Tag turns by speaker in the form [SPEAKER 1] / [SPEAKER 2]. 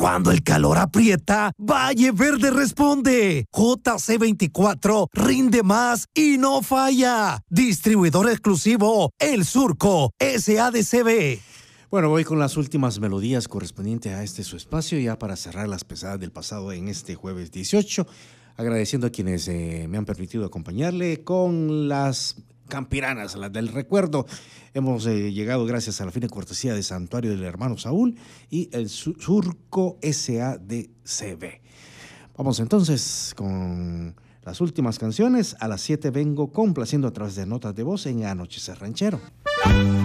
[SPEAKER 1] Cuando el calor aprieta, Valle Verde responde. JC24 rinde más y no falla. Distribuidor exclusivo El Surco SADCB.
[SPEAKER 2] Bueno, voy con las últimas melodías correspondientes a este su espacio, ya para cerrar las pesadas del pasado en este jueves 18, agradeciendo a quienes me han permitido acompañarle con las campiranas, las del recuerdo. Hemos llegado gracias a la fina cortesía de Santuario del Hermano Saúl y el Surco SADCB. Vamos entonces con las últimas canciones. A las 7 vengo complaciendo a través de notas de voz en Anochecer Ranchero.